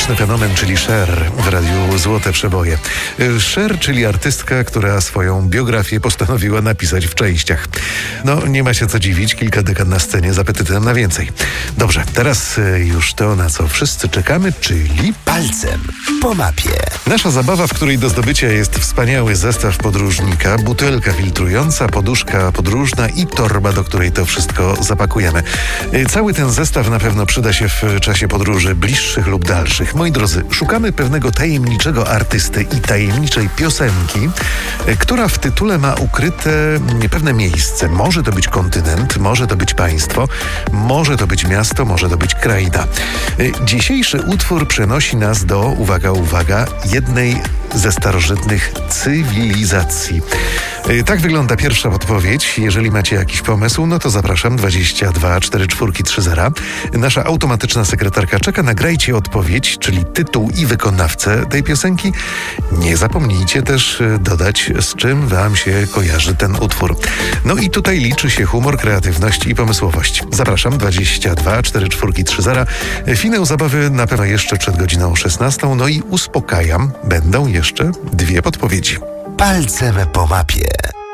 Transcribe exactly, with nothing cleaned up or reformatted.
muzyczny fenomen, czyli Cher w radiu Złote Przeboje. Cher, czyli artystka, która swoją biografię postanowiła napisać w częściach. No, nie ma się co dziwić, kilka dekad na scenie z apetytem na więcej. Dobrze, teraz już to, na co wszyscy czekamy, czyli palcem po mapie. Nasza zabawa, w której do zdobycia jest wspaniały zestaw podróżnika, butelka filtrująca, poduszka podróżna i torba, do której to wszystko zapakujemy. Cały ten zestaw na pewno przyda się w czasie podróży bliższych lub dalszych. Moi drodzy, szukamy pewnego tajemniczego artysty i tajemniczej piosenki, która w tytule ma ukryte pewne miejsce. Może to być kontynent, może to być państwo, może to być miasto, może to być kraina. Dzisiejszy utwór przenosi nas do, uwaga, uwaga, jednej ze starożytnych cywilizacji. Tak wygląda pierwsza podpowiedź. Jeżeli macie jakiś pomysł, no to zapraszam dwadzieścia dwa cztery cztery trzy zero. Nasza automatyczna sekretarka czeka. Nagrajcie odpowiedź, czyli tytuł i wykonawcę tej piosenki. Nie zapomnijcie też dodać, z czym wam się kojarzy ten utwór. No i tutaj liczy się humor, kreatywność i pomysłowość. Zapraszam dwadzieścia dwa cztery cztery trzy zero. Finał zabawy na pewno jeszcze przed godziną szesnastą. No i uspokajam, będą jeszcze dwie podpowiedzi. Palcem po mapie.